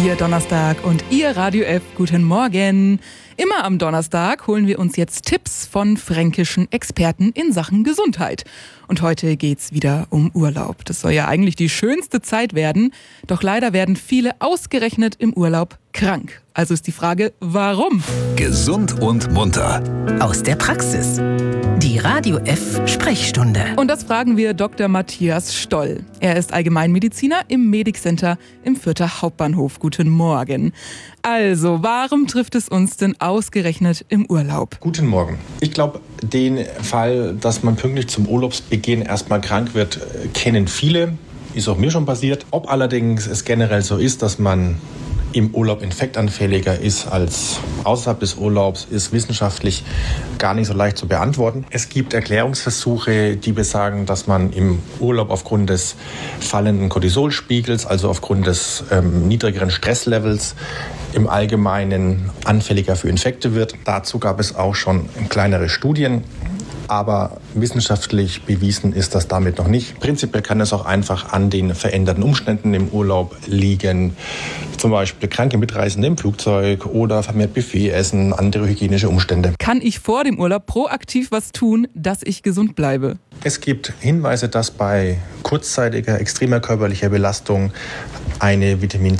Ihr Donnerstag und Ihr Radio F. Guten Morgen. Immer am Donnerstag holen wir uns jetzt Tipps von fränkischen Experten in Sachen Gesundheit. Und heute geht's wieder um Urlaub. Das soll ja eigentlich die schönste Zeit werden. Doch leider werden viele ausgerechnet im Urlaub krank. Also ist die Frage, warum? Gesund und munter. Aus der Praxis. Die Radio F Sprechstunde. Und das fragen wir Dr. Matthias Stoll. Er ist Allgemeinmediziner im Medic Center im Fürther Hauptbahnhof. Guten Morgen. Also, warum trifft es uns denn ausgerechnet im Urlaub? Guten Morgen. Ich glaube, den Fall, dass man pünktlich zum Urlaubsbeginn erstmal krank wird, kennen viele. Ist auch mir schon passiert. Ob allerdings es generell so ist, dass man im Urlaub infektanfälliger ist als außerhalb des Urlaubs, ist wissenschaftlich gar nicht so leicht zu beantworten. Es gibt Erklärungsversuche, die besagen, dass man im Urlaub aufgrund des fallenden Cortisolspiegels, also aufgrund des niedrigeren Stresslevels, im Allgemeinen anfälliger für Infekte wird. Dazu gab es auch schon kleinere Studien. Aber wissenschaftlich bewiesen ist das damit noch nicht. Prinzipiell kann es auch einfach an den veränderten Umständen im Urlaub liegen. Zum Beispiel kranke Mitreisende im Flugzeug oder vermehrt Buffet essen, andere hygienische Umstände. Kann ich vor dem Urlaub proaktiv was tun, dass ich gesund bleibe? Es gibt Hinweise, dass bei kurzzeitiger, extremer körperlicher Belastung eine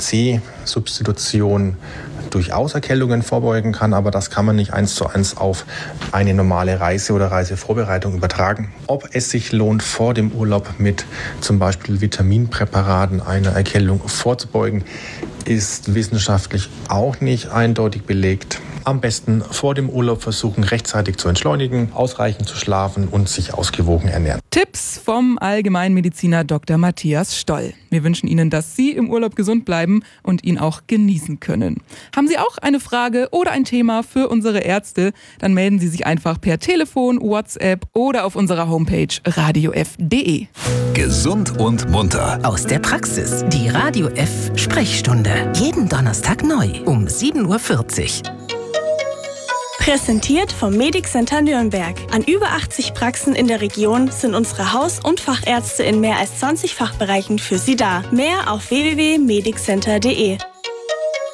Vitamin-C-Substitution durchaus Erkältungen vorbeugen kann, aber das kann man nicht 1:1 auf eine normale Reise oder Reisevorbereitung übertragen. Ob es sich lohnt, vor dem Urlaub mit zum Beispiel Vitaminpräparaten einer Erkältung vorzubeugen, ist wissenschaftlich auch nicht eindeutig belegt. Am besten vor dem Urlaub versuchen, rechtzeitig zu entschleunigen, ausreichend zu schlafen und sich ausgewogen ernähren. Tipps vom Allgemeinmediziner Dr. Matthias Stoll. Wir wünschen Ihnen, dass Sie im Urlaub gesund bleiben und ihn auch genießen können. Haben Sie auch eine Frage oder ein Thema für unsere Ärzte? Dann melden Sie sich einfach per Telefon, WhatsApp oder auf unserer Homepage radiof.de. Gesund und munter. Aus der Praxis. Die Radio F Sprechstunde. Jeden Donnerstag neu um 7:40 Uhr. Präsentiert vom Medic Center Nürnberg. An über 80 Praxen in der Region sind unsere Haus- und Fachärzte in mehr als 20 Fachbereichen für Sie da. Mehr auf www.mediccenter.de.